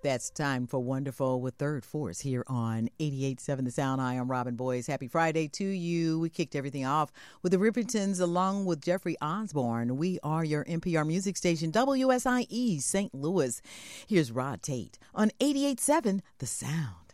That's time for Wonderful with Third Force here on 88.7 The Sound. Hi, I'm Robin Boyes. Happy Friday to you. We kicked everything off with the Rippertons along with Jeffrey Osborne. We are your NPR music station, WSIE St. Louis. Here's Rod Tate on 88.7 The Sound.